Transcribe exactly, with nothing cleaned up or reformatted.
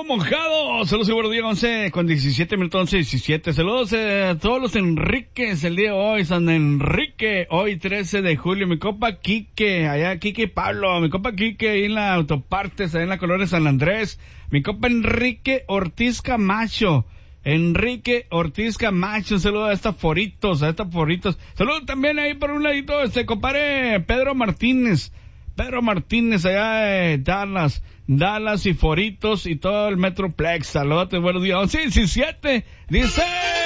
Todo mojado. Saludos y buenos días, once con diecisiete minutos, once diecisiete. Saludos eh, a todos los Enriques el día de hoy. San Enrique, hoy trece de julio. Mi compa Quique, allá Quique y Pablo. Mi compa Quique ahí en la autopartes, allá en la colonia San Andrés. Mi compa Enrique Ortiz Camacho. Enrique Ortiz Camacho, un saludo a estas foritos, a estas foritos. Saludos también ahí por un ladito, este compadre Pedro Martínez. Pedro Martínez allá de Dallas, Dallas y Foritos y todo el Metroplex. Saludos, buenos días. once diecisiete, dice...